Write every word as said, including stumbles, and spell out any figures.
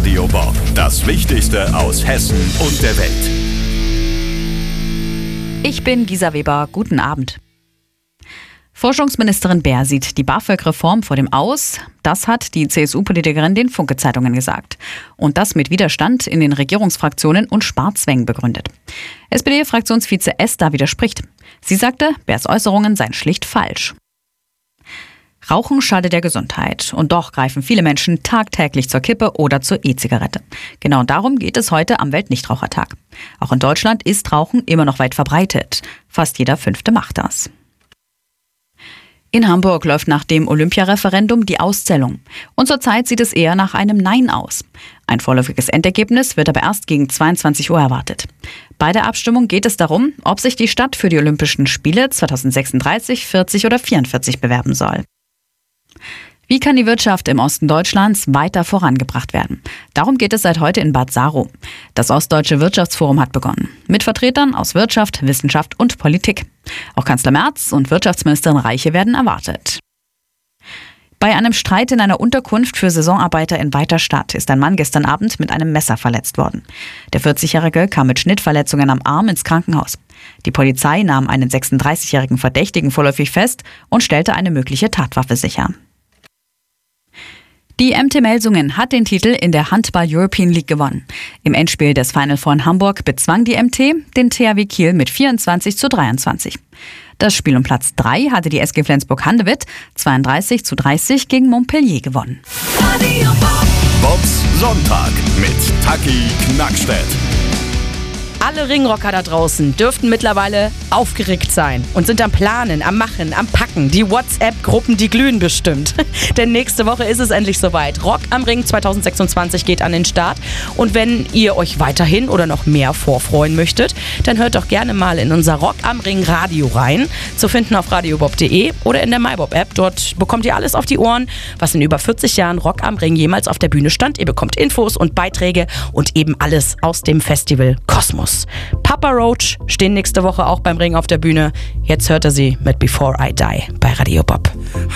Radio Bob. Das Wichtigste aus Hessen und der Welt. Ich bin Gisa Weber. Guten Abend. Forschungsministerin Baer sieht die BAföG-Reform vor dem Aus. Das hat die C S U-Politikerin den Funke-Zeitungen gesagt. Und das mit Widerstand in den Regierungsfraktionen und Sparzwängen begründet. S P D-Fraktionsvize Esther widerspricht. Sie sagte, Baers Äußerungen seien schlicht falsch. Rauchen schadet der Gesundheit. Und doch greifen viele Menschen tagtäglich zur Kippe oder zur E-Zigarette. Genau darum geht es heute am Weltnichtrauchertag. Auch in Deutschland ist Rauchen immer noch weit verbreitet. Fast jeder Fünfte macht das. In Hamburg läuft nach dem Olympiareferendum die Auszählung. Und zurzeit sieht es eher nach einem Nein aus. Ein vorläufiges Endergebnis wird aber erst gegen zweiundzwanzig Uhr erwartet. Bei der Abstimmung geht es darum, ob sich die Stadt für die Olympischen Spiele zweitausendsechsunddreißig, vierzig oder vierundvierzig bewerben soll. Wie kann die Wirtschaft im Osten Deutschlands weiter vorangebracht werden? Darum geht es seit heute in Bad Saro. Das Ostdeutsche Wirtschaftsforum hat begonnen. Mit Vertretern aus Wirtschaft, Wissenschaft und Politik. Auch Kanzler Merz und Wirtschaftsministerin Reiche werden erwartet. Bei einem Streit in einer Unterkunft für Saisonarbeiter in Weiterstadt ist ein Mann gestern Abend mit einem Messer verletzt worden. Der vierzigjährige kam mit Schnittverletzungen am Arm ins Krankenhaus. Die Polizei nahm einen sechsunddreißigjährigen Verdächtigen vorläufig fest und stellte eine mögliche Tatwaffe sicher. Die M T Melsungen hat den Titel in der Handball European League gewonnen. Im Endspiel des Final Four in Hamburg bezwang die M T den T H W Kiel mit vierundzwanzig zu dreiundzwanzig. Das Spiel um Platz drei hatte die S G Flensburg-Handewitt zweiunddreißig zu dreißig gegen Montpellier gewonnen. Bobs Sonntag mit Taki Knackstedt. Alle Ringrocker da draußen dürften mittlerweile aufgeregt sein und sind am Planen, am Machen, am Packen. Die WhatsApp-Gruppen, die glühen bestimmt. Denn nächste Woche ist es endlich soweit. Rock am Ring zweitausendsechsundzwanzig geht an den Start. Und wenn ihr euch weiterhin oder noch mehr vorfreuen möchtet, dann hört doch gerne mal in unser Rock am Ring Radio rein. Zu finden auf radiobob punkt de oder in der MyBob-App. Dort bekommt ihr alles auf die Ohren, was in über vierzig Jahren Rock am Ring jemals auf der Bühne stand. Ihr bekommt Infos und Beiträge und eben alles aus dem Festival Kosmos. Papa Roach stehen nächste Woche auch beim Ring auf der Bühne. Jetzt hört er sie mit Before I Die bei Radio Bob.